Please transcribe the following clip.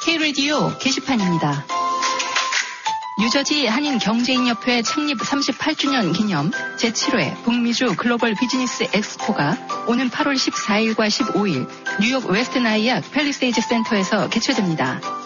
K-라디오 게시판입니다. 뉴저지 한인경제인협회 창립 38주년 기념 제7회 북미주 글로벌 비즈니스 엑스포가 오는 8월 14일과 15일 뉴욕 웨스트 나이악 팰리세이즈 센터에서 개최됩니다.